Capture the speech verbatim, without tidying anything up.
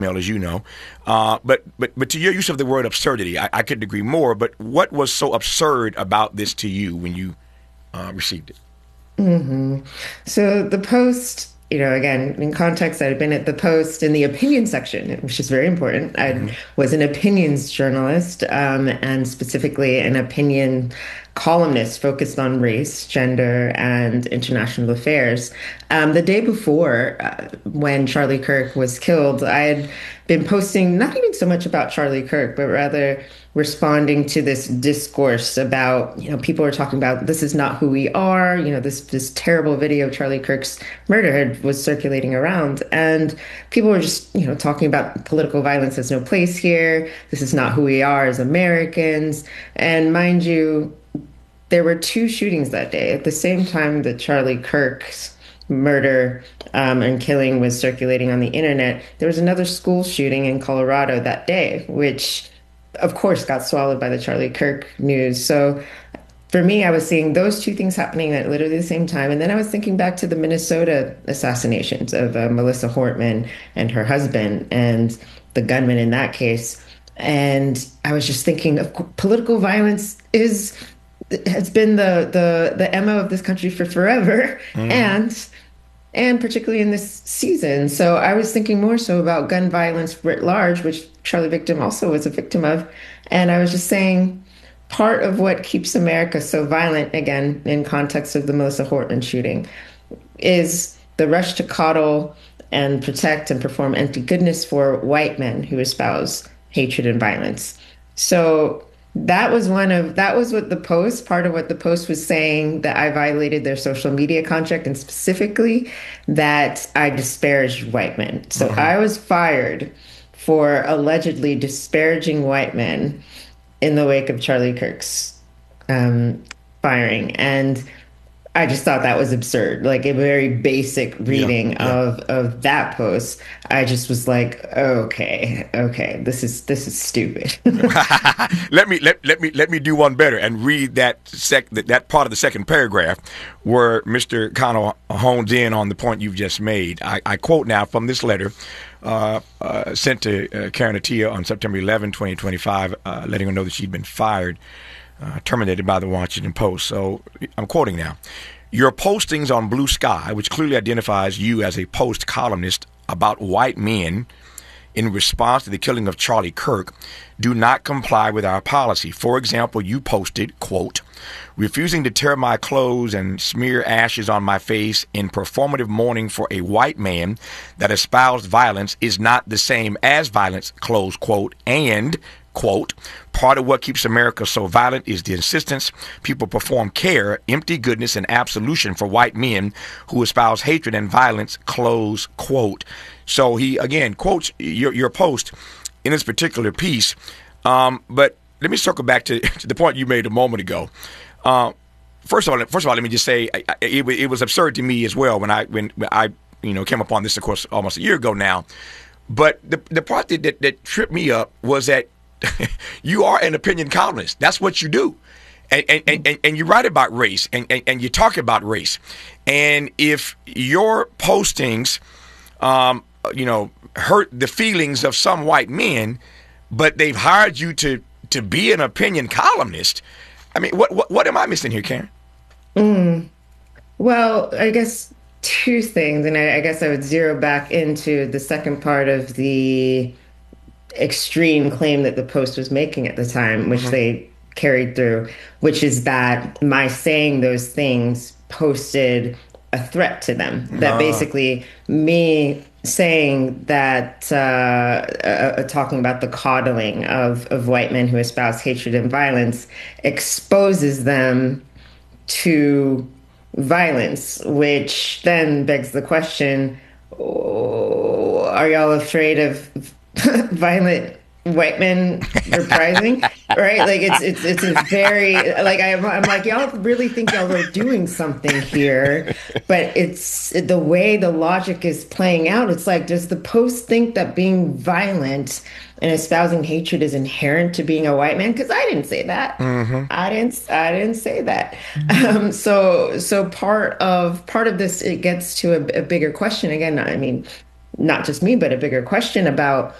Male, as you know. Uh, but, but but to your use of the word absurdity, I, I couldn't agree more. But what was so absurd about this to you when you uh, received it? hmm So the Post, you know, again, in context, I'd been at the Post in the opinion section, which is very important. I Hmm. was an opinions journalist, um, and specifically an opinion columnist focused on race, gender, and international affairs. Um, the day before, uh, when Charlie Kirk was killed, I had been posting not even so much about Charlie Kirk, but rather responding to this discourse about, you know, people were talking about this is not who we are. You know, this this terrible video of Charlie Kirk's murder had, was circulating around, and people were just, you know, talking about political violence has no place here. This is not who we are as Americans. And mind you, there were two shootings that day at the same time that Charlie Kirk's murder um, and killing was circulating on the internet. There was another school shooting in Colorado that day, which of course got swallowed by the Charlie Kirk news. So for me, I was seeing those two things happening at literally the same time. And then I was thinking back to the Minnesota assassinations of uh, Melissa Hortman and her husband and the gunman in that case. And I was just thinking of political violence is has been the the the M O of this country for forever. Hmm. And and particularly in this season. So I was thinking more so about gun violence writ large, which Charlie Victim also was a victim of. And I was just saying part of what keeps America so violent, again, in context of the Melissa Hortman shooting, is the rush to coddle and protect and perform empty goodness for white men who espouse hatred and violence. So that was one of that was what the Post, part of what the Post was saying, that I violated their social media contract, and specifically that I disparaged white men. So Hmm. I was fired for allegedly disparaging white men in the wake of Charlie Kirk's um, firing. And I just thought that was absurd. Like a very basic Yeah, reading yeah. of of that post. I just was like, okay, okay, this is this is stupid. let me let, let me let me do one better and read that sec that, that part of the second paragraph where Mister Connell hones in on the point you've just made. I, I quote now from this letter uh, uh, sent to uh, Karen Attia on September eleventh, twenty twenty-five, uh, letting her know that she'd been fired, uh, terminated by the Washington Post. So I'm quoting now. Your postings on Blue Sky, which clearly identifies you as a Post columnist about white men in response to the killing of Charlie Kirk, do not comply with our policy. For example, you posted, quote, refusing to tear my clothes and smear ashes on my face in performative mourning for a white man that espoused violence is not the same as violence, close quote, and, quote, part of what keeps America so violent is the insistence people perform care, empty goodness, and absolution for white men who espouse hatred and violence, close quote. So he, again, quotes your, your post in this particular piece. Um, but let me circle back to, to the point you made a moment ago. Uh, first of all, first of all, let me just say I, I, it, it was absurd to me as well when I when I you know came upon this, of course, almost a year ago now. But the the part that, that, that tripped me up was that you are an opinion columnist. That's what you do. And, and, and, and you write about race and, and, and you talk about race. And if your postings, um, you know, hurt the feelings of some white men, but they've hired you to, to be an opinion columnist, I mean, what, what, what am I missing here, Karen? Mm. Well, I guess two things, and I, I guess I would zero back into the second part of the extreme claim that the Post was making at the time, which Mm-hmm. they carried through, which is that my saying those things posted a threat to them. That Uh, basically me saying that, uh, uh, uh, talking about the coddling of, of white men who espouse hatred and violence exposes them to violence, which then begs the question, oh, are y'all afraid of violent white men reprising? Right? Like it's it's it's a very like I'm I'm like y'all really think y'all are doing something here, but it's the way the logic is playing out. It's like, does the Post think that being violent and espousing hatred is inherent to being a white man? Because I didn't say that. mm-hmm. I didn't I didn't say that. Um, so so part of part of this, it gets to a, a bigger question again. I mean, not just me, but a bigger question about